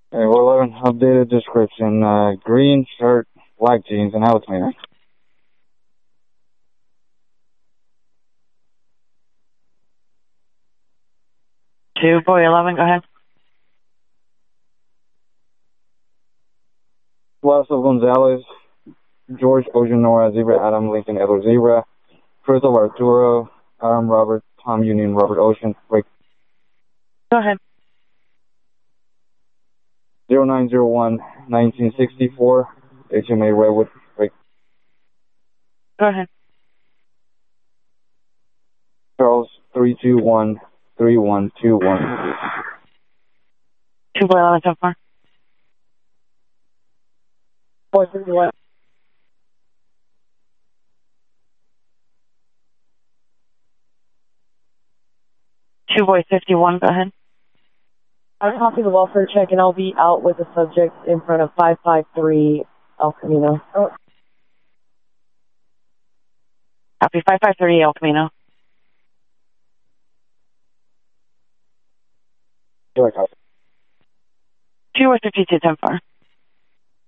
Hey, we're 11, updated description, green shirt, black jeans, and house cleaner. 2-boy-11, go ahead. Lasso Gonzalez, George Ojanora, Zebra, Adam Lincoln, Edward Zebra, Crystal Arturo, Adam Robert, Tom Union, Robert Ocean, break. Go ahead. 0901 1964, HMA Redwood, break. Go ahead. Charles 321 3121. 2-boy-11 so far. Boy 51. 2-boy-51, go ahead. I'll copy the welfare check and I'll be out with the subject in front of 553 El Camino. Oh. Copy 553 El Camino. 2-boy-52 10-4.